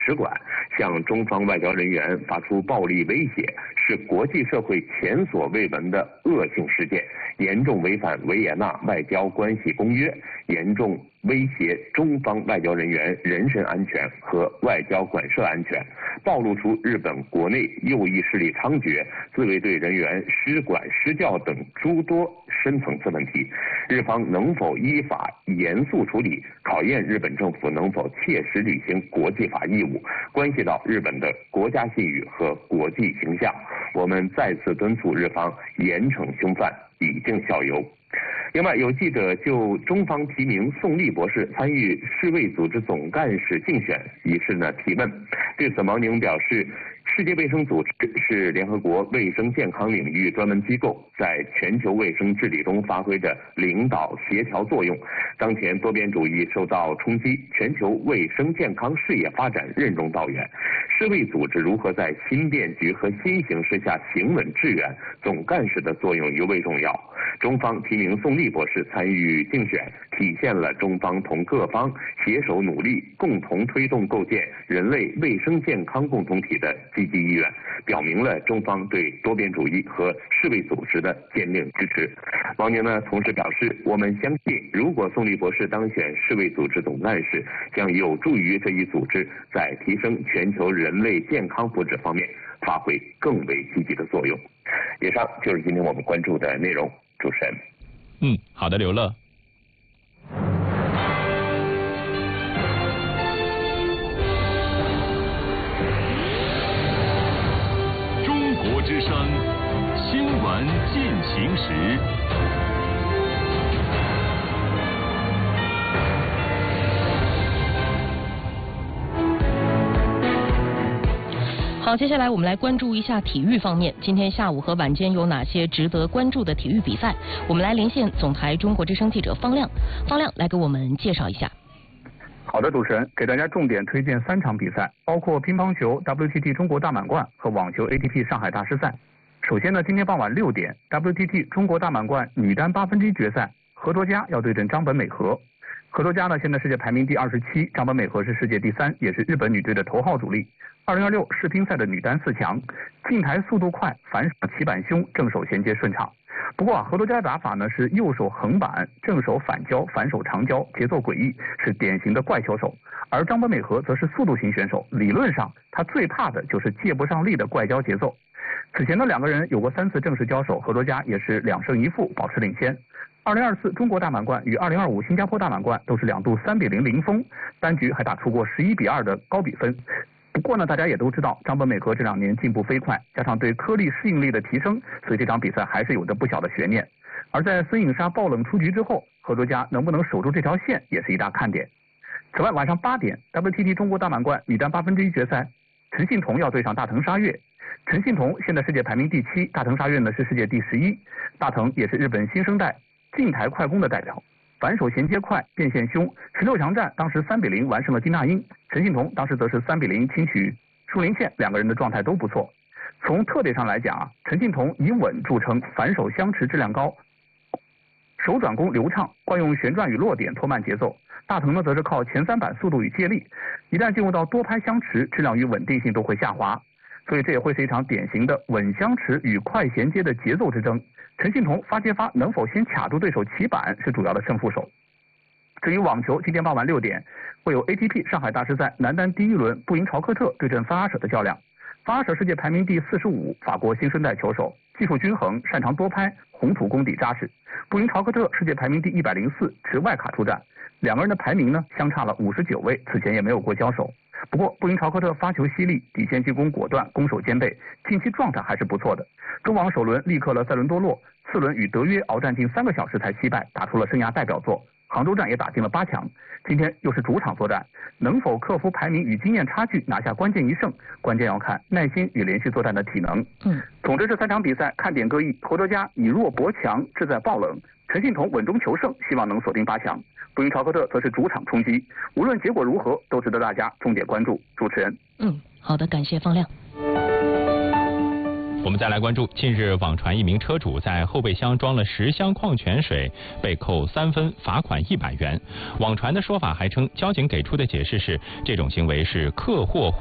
使馆向中方外交人员发出暴力威胁，是国际社会前所未闻的恶性事件，严重违反维也纳外交关系公约，严重威胁中方外交人员人身安全和外交馆舍安全，暴露出日本国内右翼势力猖獗、自卫队人员失管失教等诸多深层次问题。日方能否依法严肃处理，考验日本政府能否切实履行国际法义务，关系到日本的国家信誉和国际形象。我们再次敦促日方严惩凶犯，以儆效尤。另外，有记者就中方提名宋立博士参与世卫组织总干事竞选一事提问。对此，毛宁表示，世界卫生组织是联合国卫生健康领域专门机构，在全球卫生治理中发挥着领导协调作用。当前多边主义受到冲击，全球卫生健康事业发展任重道远。世卫组织如何在新变局和新形势下行稳致远，总干事的作用尤为重要。中方提名宋立博士参与竞选，体现了中方同各方携手努力，共同推动构建人类卫生健康共同体的积极意愿，表明了中方对多边主义和世卫组织的坚定支持。毛宁同时表示，我们相信，如果宋立博士当选世卫组织总干事，将有助于这一组织在提升全球人类健康福祉方面发挥更为积极的作用。以上就是今天我们关注的内容。主持人。 好的，刘乐。 中国之声，新闻进行时。 好，接下来我们来关注一下体育方面。今天下午和晚间有哪些值得关注的体育比赛？我们来连线总台中国之声记者方亮。方亮来给我们介绍一下。 好的，主持人，给大家重点推荐3场比赛，包括乒乓球 WTT 中国大满贯和网球 ATP 上海大师赛。首先今天傍晚6点 ，WTT 中国大满贯女单8分之一决赛，何卓佳要对阵张本美和。何卓佳现在世界排名第27，张本美和是世界第3，也是日本女队的头号主力。2026世乒赛的女单4强，近台速度快，反手起板胸，正手衔接顺畅。不过何卓佳的打法是右手横板，正手反交，反手长交，节奏诡异，是典型的怪球手。而张本美和则是速度型选手，理论上他最怕的就是借不上力的怪交节奏。此前2个人有过3次正式交手，何卓佳也是2胜1负保持领先。2024中国大满贯与2025新加坡大满贯都是2度3比0零封，单局还打出过11比2的高比分。不过大家也都知道，张本美和这2年进步飞快，加上对颗粒适应力的提升，所以这场比赛还是有着不小的悬念。而在孙颖莎爆冷出局之后，何卓佳能不能守住这条线，也是一大看点。此外，晚上8点 ，WTT 中国大满贯女单8分之一决赛，陈幸同要对上大藤沙月。陈幸同现在世界排名第7，大藤沙月是世界第11。大藤也是日本新生代近台快攻的代表。反手衔接快，变线凶，16强战当时3比0完胜了金娜英，陈幸同当时则是3比0轻取舒林茜，2个人的状态都不错。从特点上来讲陈幸同以稳著称，反手相持质量高，手转攻流畅，惯用旋转与落点拖慢节奏。大藤则是靠前3板速度与借力，一旦进入到多拍相持，质量与稳定性都会下滑，所以这也会是一场典型的稳相持与快衔接的节奏之争。陈幸同发接发能否先卡住对手起板是主要的胜负手。至于网球，今天傍晚6点会有 ATP 上海大师赛男单第1轮布赢朝克特对阵法拉舍的较量。法拉舍世界排名第45，法国新生代球手，技术均衡，擅长多拍，红土功底扎实。布赢朝克特世界排名第104，持外卡出战，2个人的排名相差了59位，此前也没有过交手。不过布赢朝克特发球犀利，底线进攻果断，攻守兼备，近期状态还是不错的。中网首轮力克了塞伦多洛，次轮与德约鏖战近3个小时才惜败，打出了生涯代表作。杭州站也打进了8强，今天又是主场作战，能否克服排名与经验差距，拿下关键1胜，关键要看耐心与连续作战的体能。总之这3场比赛看点各异，何卓佳以弱搏强，志在爆冷，陈幸同稳中求胜，希望能锁定8强。布赢朝克特则是主场冲击，无论结果如何，都值得大家重点关注。主持人， 好的，感谢方亮。 我们再来关注，近日网传一名车主在后备箱装了10箱矿泉水，被扣3分，罚款100元。网传的说法还称，交警给出的解释是这种行为是客货